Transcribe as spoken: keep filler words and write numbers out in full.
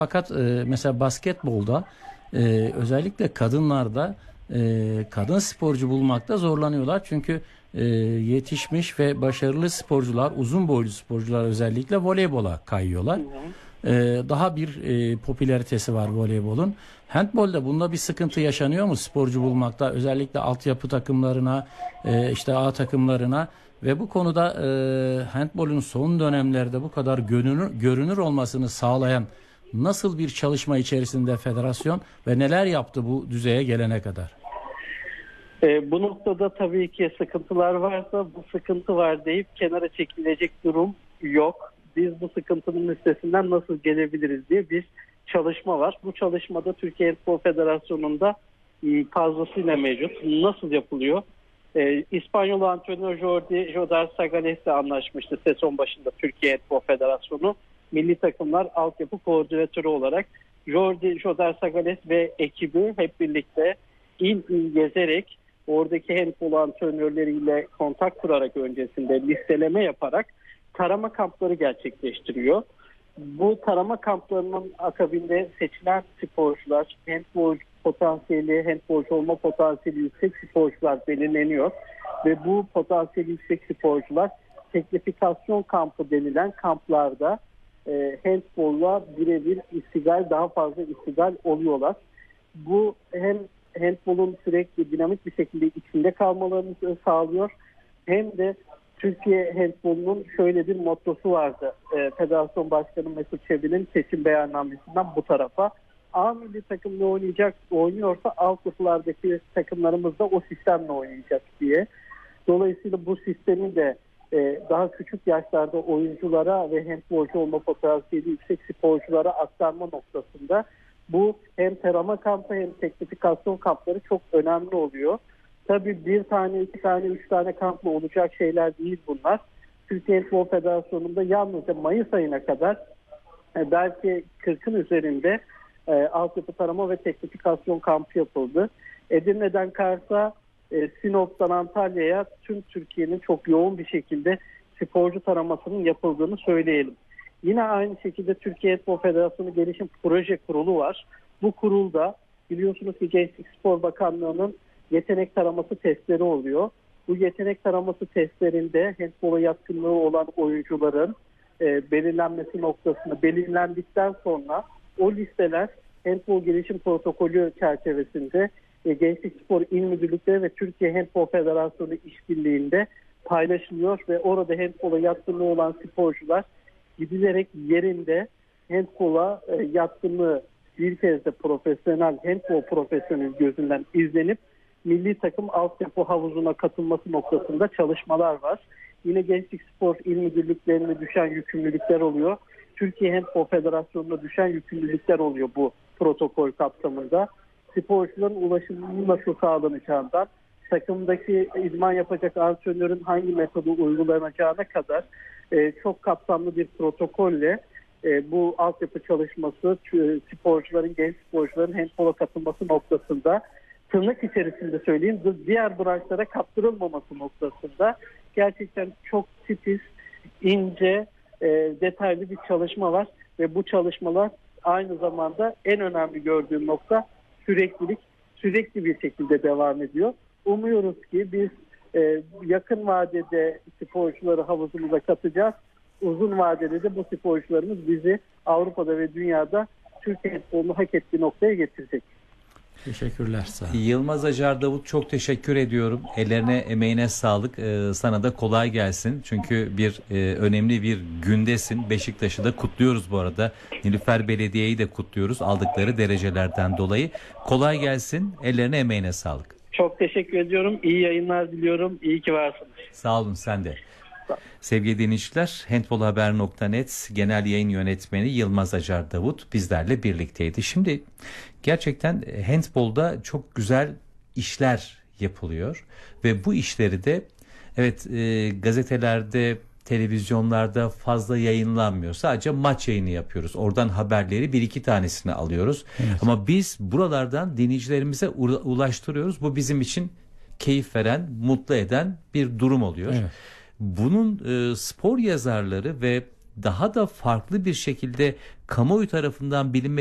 Fakat e, mesela basketbolda e, özellikle kadınlarda e, kadın sporcu bulmakta zorlanıyorlar. Çünkü e, yetişmiş ve başarılı sporcular, uzun boylu sporcular özellikle voleybola Hı kayıyorlar. hı. E, Daha bir e, popülaritesi var voleybolun. Handbolda bunda bir sıkıntı yaşanıyor mu sporcu bulmakta? Özellikle altyapı takımlarına, e, işte A takımlarına ve bu konuda e, handbolun son dönemlerde bu kadar görünür, görünür olmasını sağlayan nasıl bir çalışma içerisinde federasyon ve neler yaptı bu düzeye gelene kadar? E, bu noktada tabii ki sıkıntılar varsa bu sıkıntı var deyip kenara çekilecek durum yok. Biz bu sıkıntının üstesinden nasıl gelebiliriz diye bir çalışma var. Bu çalışmada Türkiye Handbol Federasyonu'nda e, fazlasıyla mevcut. Nasıl yapılıyor? E, İspanyol antrenör Jordi Jodar Sagales ile anlaşmıştı sezon başında Türkiye Handbol Federasyonu. Milli takımlar altyapı koordinatörü olarak Jordi Jodar Sagales ve ekibi hep birlikte il il gezerek oradaki handbol antrenörleriyle kontak kurarak öncesinde listeleme yaparak tarama kampları gerçekleştiriyor. Bu tarama kamplarının akabinde seçilen sporcular, handbol potansiyeli, handbolcu olma potansiyeli yüksek sporcular belirleniyor. Ve bu potansiyeli yüksek sporcular teknifikasyon kampı denilen kamplarda e, handbolla birebir istigal, daha fazla istigal oluyorlar. Bu hem handbolun sürekli dinamik bir şekilde içinde kalmalarını sağlıyor hem de Türkiye handbolunun şöyle bir mottosu vardı. E, Federasyon Başkanı Mesut Çebi'nin seçim beyannamesinden bu tarafa. A milli takımla oynayacak, oynuyorsa altyapılardaki takımlarımız da o sistemle oynayacak diye. Dolayısıyla bu sistemi de e, daha küçük yaşlarda oyunculara ve handbolcu olma potansiyeli yüksek sporculara aktarma noktasında bu hem tarama kampı hem teknifikasyon kampları çok önemli oluyor. Tabii bir tane, iki tane, üç tane kampla olacak şeyler değil bunlar. Türkiye Handbol Federasyonu'nda yalnızca Mayıs ayına kadar e, belki kırkın üzerinde e, altyapı tarama ve teknifikasyon kampı yapıldı. Edirne'den Kars'a, e, Sinop'tan Antalya'ya tüm Türkiye'nin çok yoğun bir şekilde sporcu taramasının yapıldığını söyleyelim. Yine aynı şekilde Türkiye Handbol Federasyonu Gelişim Proje Kurulu var. Bu kurulda biliyorsunuz ki Gençlik Spor Bakanlığı'nın yetenek taraması testleri oluyor. Bu yetenek taraması testlerinde handbola yatkınlığı olan oyuncuların e, belirlenmesi noktasında belirlendikten sonra o listeler handbol gelişim protokolü çerçevesinde e, Gençlik Spor İl Müdürlükleri ve Türkiye Handbol Federasyonu işbirliğinde paylaşılıyor ve orada handbola yatkınlığı olan sporcular gidilerek yerinde handbola e, yatkınlığı bir kez de profesyonel handbol profesyonel gözünden izlenip milli takım altyapı havuzuna katılması noktasında çalışmalar var. Yine Gençlik Spor İl Müdürlüklerine düşen yükümlülükler oluyor. Türkiye Handbol Federasyonu'na düşen yükümlülükler oluyor bu protokol kapsamında. Sporcuların ulaşımının nasıl sağlanacağından, takımdaki idman yapacak antrenörün hangi metodu uygulanacağına kadar e, çok kapsamlı bir protokolle e, bu altyapı çalışması sporcuların, genç sporcuların handbola katılması noktasında, tırnak içerisinde söyleyeyim, diğer branşlara kaptırılmaması noktasında gerçekten çok titiz, ince, e, detaylı bir çalışma var ve bu çalışmalar aynı zamanda en önemli gördüğüm nokta süreklilik, sürekli bir şekilde devam ediyor. Umuyoruz ki biz e, yakın vadede sporcuları havuzumuza katacağız. Uzun vadede de bu sporcularımız bizi Avrupa'da ve dünyada Türkiye futbolunu hak ettiği noktaya getirecek. Teşekkürler. Sağ olun. Yılmaz Acar Davut, çok teşekkür ediyorum. Ellerine, emeğine sağlık. Ee, sana da kolay gelsin. Çünkü bir e, önemli bir gündesin. Beşiktaş'ı da kutluyoruz bu arada. Nilüfer Belediye'yi de kutluyoruz aldıkları derecelerden dolayı. Kolay gelsin. Ellerine, emeğine sağlık. Çok teşekkür ediyorum. İyi yayınlar diliyorum. İyi ki varsınız. Sağ olun, sen de. Sevgili dinleyiciler, handbolhaber nokta net Genel Yayın Yönetmeni Yılmaz Acar Davut bizlerle birlikteydi. Şimdi gerçekten handbolda çok güzel işler yapılıyor ve bu işleri de evet e, gazetelerde, televizyonlarda fazla yayınlanmıyor. Sadece maç yayını yapıyoruz. Oradan haberleri bir iki tanesini alıyoruz. Evet. Ama biz buralardan dinleyicilerimize ulaştırıyoruz. Bu bizim için keyif veren, mutlu eden bir durum oluyor. Evet. Bunun e, spor yazarları ve daha da farklı bir şekilde kamuoyu tarafından bilinmesi